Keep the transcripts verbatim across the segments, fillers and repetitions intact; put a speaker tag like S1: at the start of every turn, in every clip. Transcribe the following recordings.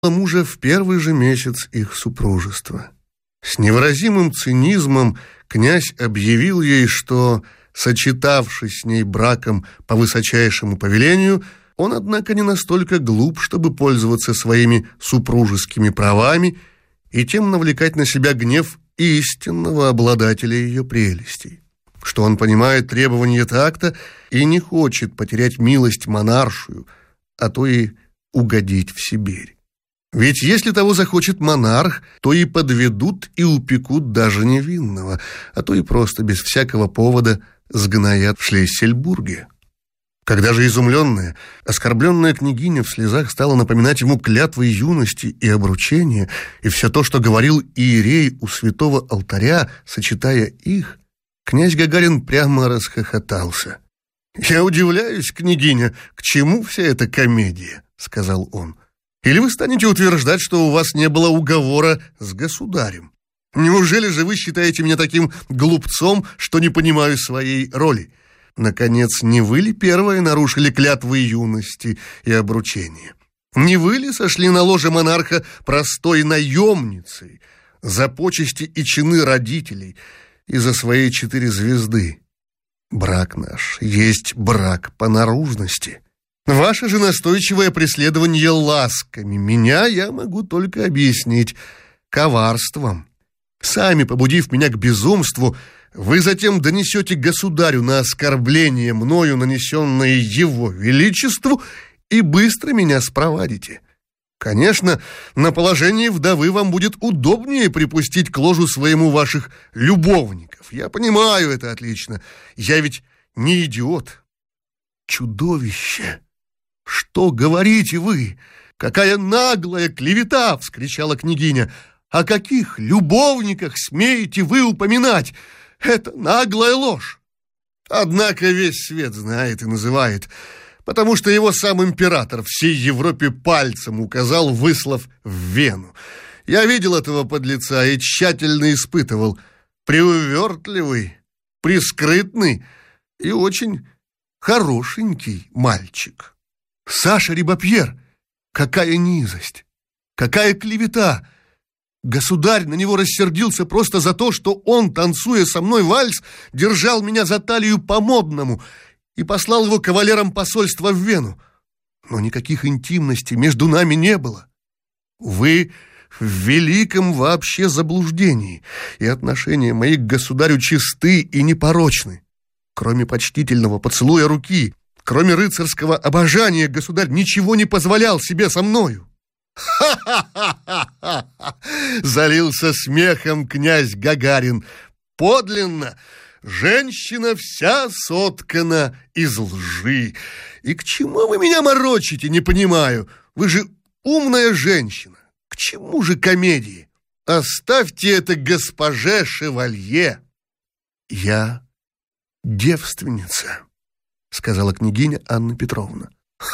S1: мужа в первый же месяц их супружества. С невыразимым цинизмом князь объявил ей, что, сочетавшись с ней браком по высочайшему повелению, он, однако, не настолько глуп, чтобы пользоваться своими супружескими правами и тем навлекать на себя гнев истинного обладателя ее прелестей, что он понимает требования такта и не хочет потерять милость монаршую, а то и угодить в Сибирь. Ведь если того захочет монарх, то и подведут и упекут даже невинного, а то и просто без всякого повода сгноят в Шлиссельбурге. Когда же изумленная, оскорбленная княгиня в слезах стала напоминать ему клятвы юности и обручения, и все то, что говорил иерей у святого алтаря, сочетая их, князь Гагарин прямо расхохотался. «Я удивляюсь, княгиня, к чему вся эта комедия?» — сказал он. «Или вы станете утверждать, что у вас не было уговора с государем? Неужели же вы считаете меня таким глупцом, что не понимаю своей роли? Наконец, не вы ли первые нарушили клятвы юности и обручения? Не вы ли сошли на ложе монарха простой наемницей за почести и чины родителей и за свои четыре звезды? Брак наш есть брак по наружности. Ваше же настойчивое преследование ласками меня я могу только объяснить коварством. Сами побудив меня к безумству, вы затем донесете государю на оскорбление мною, нанесенное его величеству, и быстро меня спровадите. Конечно, на положении вдовы вам будет удобнее припустить к ложу своему ваших любовников. Я понимаю это отлично. Я ведь не идиот. Чудовище! Что говорите вы? Какая наглая клевета! — вскричала княгиня. О каких любовниках смеете вы упоминать? Это наглая ложь. Однако весь свет знает и называет, потому что его сам император всей Европе пальцем указал, выслав в Вену. Я видел этого подлеца и тщательно испытывал. Преувертливый, прескрытный и очень хорошенький мальчик. Саша Рибапьер, какая низость, какая клевета! Государь на него рассердился просто за то, что он, танцуя со мной вальс, держал меня за талию по-модному и послал его кавалером посольства в Вену. Но никаких интимностей между нами не было. Вы в великом вообще заблуждении, и отношения мои к государю чисты и непорочны. Кроме почтительного поцелуя руки, кроме рыцарского обожания, государь ничего не позволял себе со мною. «Ха-ха-ха-ха-ха!» — залился смехом князь Гагарин. «Подлинно! Женщина вся соткана из лжи. И к чему вы меня морочите, не понимаю? Вы же умная женщина. К чему же комедии? Оставьте это госпоже Шевалье». «Я девственница», — сказала княгиня Анна Петровна.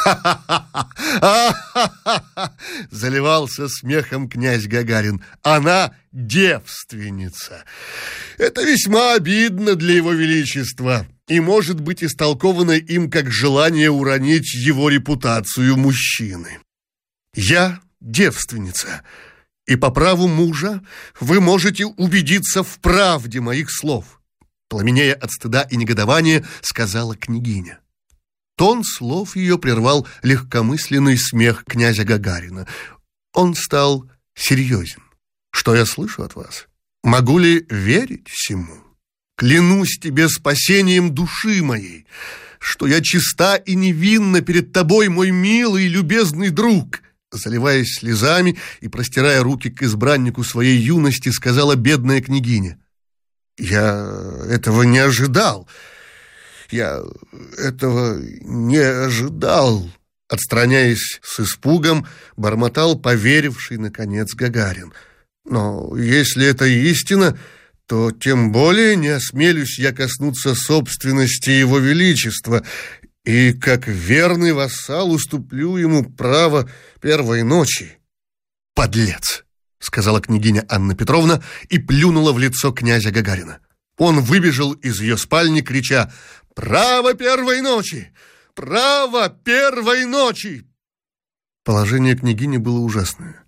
S1: «Ха-ха-ха! — заливался смехом князь Гагарин. — Она девственница. Это весьма обидно для его величества и может быть истолковано им как желание уронить его репутацию мужчины. Я девственница, и по праву мужа вы можете убедиться в правде моих слов», — пламенея от стыда и негодования, сказала княгиня. Тон слов ее прервал легкомысленный смех князя Гагарина. Он стал серьезен. «Что я слышу от вас? Могу ли верить всему? Клянусь тебе спасением души моей, что я чиста и невинна перед тобой, мой милый и любезный друг!» Заливаясь слезами и простирая руки к избраннику своей юности, сказала бедная княгиня. «Я этого не ожидал. Я этого не ожидал», — отстраняясь с испугом, бормотал поверивший, наконец, Гагарин. «Но если это истина, то тем более не осмелюсь я коснуться собственности его величества, и как верный вассал уступлю ему право первой ночи». «Подлец!» — сказала княгиня Анна Петровна и плюнула в лицо князя Гагарина. Он выбежал из ее спальни, крича: «Право первой ночи! Право первой ночи!» Положение княгини было ужасное.